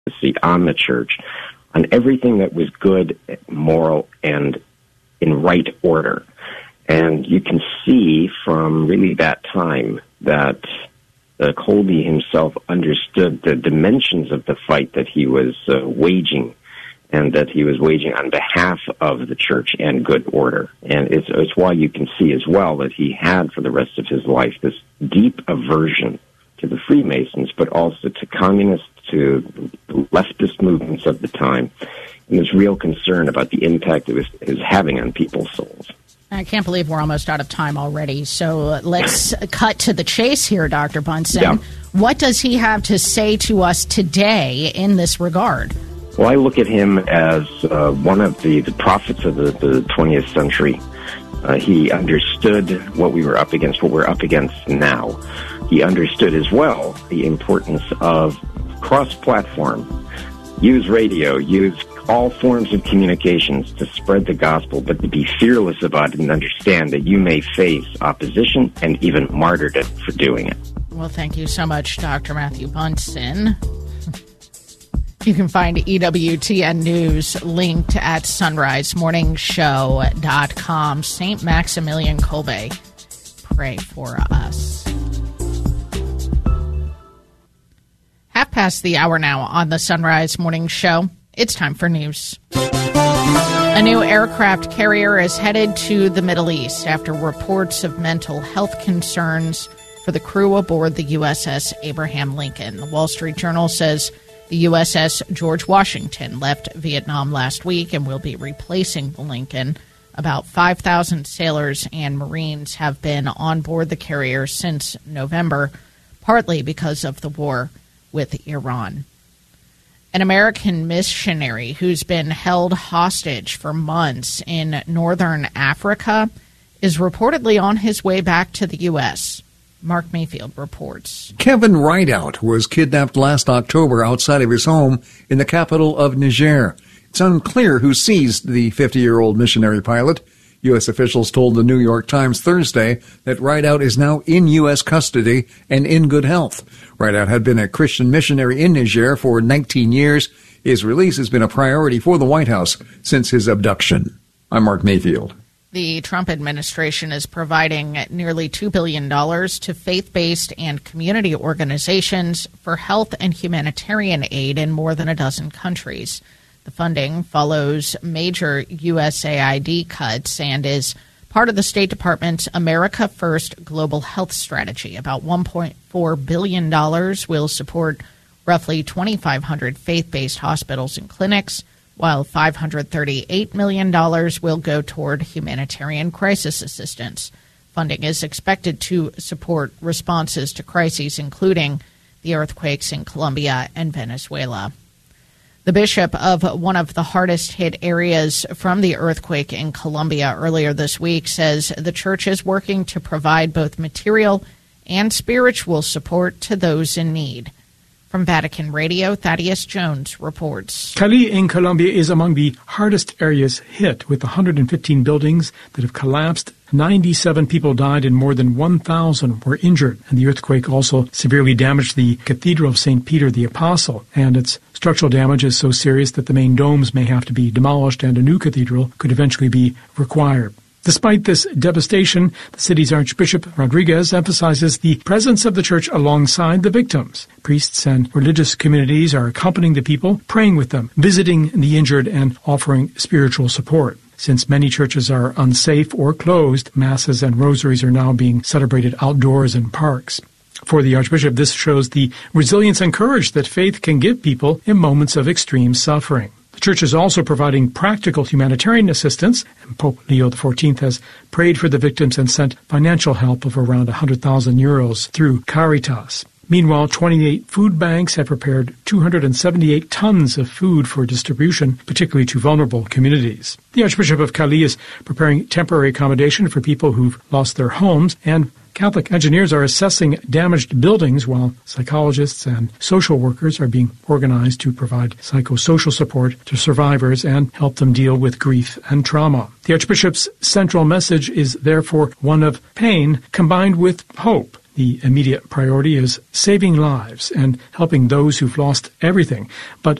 on the church, on everything that was good, moral, and in right order. And you can see from really that time that Kolbe himself understood the dimensions of the fight that he was waging, and that he was waging on behalf of the church and good order. And it's why you can see as well that he had for the rest of his life this deep aversion to the Freemasons, but also to communists, to the leftist movements of the time, and this real concern about the impact it was having on people's souls. I can't believe we're almost out of time already, so let's cut to the chase here, Dr. Bunson. Yeah. What does he have to say to us today in this regard? Well, I look at him as one of the prophets of the 20th century. He understood what we were up against, what we're up against now. He understood as well the importance of cross-platform. Use radio, use all forms of communications to spread the gospel, but to be fearless about it and understand that you may face opposition and even martyrdom for doing it. Well, thank you so much, Dr. Matthew Bunson. You can find EWTN News linked at sunrisemorningshow.com. St. Maximilian Kolbe, pray for us. 1:30 now on the Sunrise Morning Show. It's time for news. A new aircraft carrier is headed to the Middle East after reports of mental health concerns for the crew aboard the USS Abraham Lincoln. The Wall Street Journal says the USS George Washington left Vietnam last week and will be replacing the Lincoln. About 5,000 sailors and Marines have been on board the carrier since November, partly because of the war with Iran. An American missionary who's been held hostage for months in northern Africa is reportedly on his way back to the U.S. Mark Mayfield reports. Kevin Rideout was kidnapped last October outside of his home in the capital of Niger. It's unclear who seized the 50-year-old missionary pilot. U.S. officials told the New York Times Thursday that Rideout is now in U.S. custody and in good health. Rideout had been a Christian missionary in Niger for 19 years. His release has been a priority for the White House since his abduction. I'm Mark Mayfield. The Trump administration is providing nearly $2 billion to faith-based and community organizations for health and humanitarian aid in more than a dozen countries. The funding follows major USAID cuts and is part of the State Department's America First Global Health Strategy. About $1.4 billion will support roughly 2,500 faith-based hospitals and clinics, while $538 million will go toward humanitarian crisis assistance. Funding is expected to support responses to crises, including the earthquakes in Colombia and Venezuela. The bishop of one of the hardest hit areas from the earthquake in Colombia earlier this week says the church is working to provide both material and spiritual support to those in need. From Vatican Radio, Thaddeus Jones reports. Cali in Colombia is among the hardest areas hit, with 115 buildings that have collapsed. 97 people died and more than 1,000 were injured. And the earthquake also severely damaged the Cathedral of St. Peter the Apostle. And its structural damage is so serious that the main domes may have to be demolished and a new cathedral could eventually be required. Despite this devastation, the city's Archbishop Rodriguez emphasizes the presence of the church alongside the victims. Priests and religious communities are accompanying the people, praying with them, visiting the injured, and offering spiritual support. Since many churches are unsafe or closed, masses and rosaries are now being celebrated outdoors in parks. For the Archbishop, this shows the resilience and courage that faith can give people in moments of extreme suffering. The Church is also providing practical humanitarian assistance, and Pope Leo XIV has prayed for the victims and sent financial help of around 100,000 euros through Caritas. Meanwhile, 28 food banks have prepared 278 tons of food for distribution, particularly to vulnerable communities. The Archbishop of Cali is preparing temporary accommodation for people who've lost their homes, and Catholic engineers are assessing damaged buildings, while psychologists and social workers are being organized to provide psychosocial support to survivors and help them deal with grief and trauma. The Archbishop's central message is therefore one of pain combined with hope. The The immediate priority is saving lives and helping those who've lost everything. But